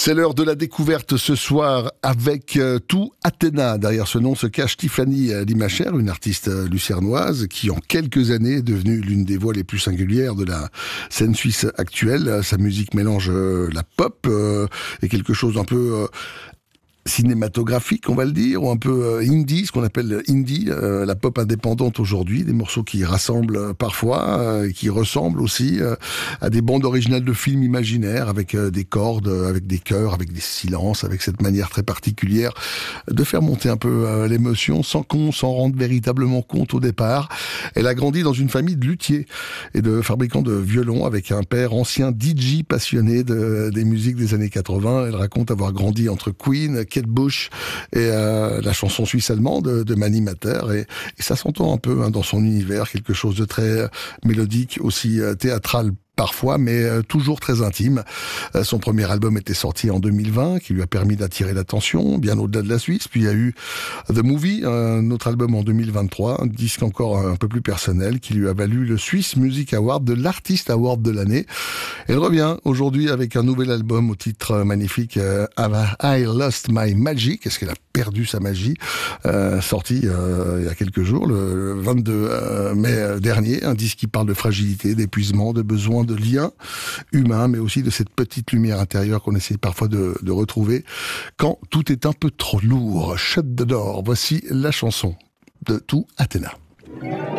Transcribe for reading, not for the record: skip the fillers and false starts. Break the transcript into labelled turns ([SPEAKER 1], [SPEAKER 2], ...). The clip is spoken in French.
[SPEAKER 1] C'est l'heure de la découverte ce soir avec tout Athéna. Derrière ce nom se cache Tiffany Limacher, une artiste lucernoise qui en quelques années est devenue l'une des voix les plus singulières de la scène suisse actuelle. Sa musique mélange la pop et quelque chose d'un peu cinématographique, on va le dire, ou un peu indie, ce qu'on appelle indie, la pop indépendante aujourd'hui, des morceaux qui rassemblent parfois, qui ressemblent aussi à des bandes originales de films imaginaires, avec des cordes, avec des chœurs, avec des silences, avec cette manière très particulière de faire monter un peu l'émotion sans qu'on s'en rende véritablement compte au départ. Elle a grandi dans une famille de luthiers et de fabricants de violons avec un père ancien DJ passionné des musiques des années 80. Elle raconte avoir grandi entre Queen, Kate Bush et la chanson suisse allemande de Mani Mater, et ça s'entend un peu dans son univers, quelque chose de très mélodique, aussi théâtral parfois, mais toujours très intime. Son premier album était sorti en 2020, qui lui a permis d'attirer l'attention, bien au-delà de la Suisse. Puis il y a eu The Movie, un autre album en 2023, un disque encore un peu plus personnel, qui lui a valu le Swiss Music Award de l'Artist Award de l'année. Elle revient aujourd'hui avec un nouvel album au titre magnifique, Have I Lost My Magic? Est-ce qu'elle a perdu sa magie? Sorti il y a quelques jours, le 22 mai dernier, un disque qui parle de fragilité, d'épuisement, de besoin de liens humains, mais aussi de cette petite lumière intérieure qu'on essaie parfois de retrouver quand tout est un peu trop lourd. Shut the door, voici la chanson de tout Athéna.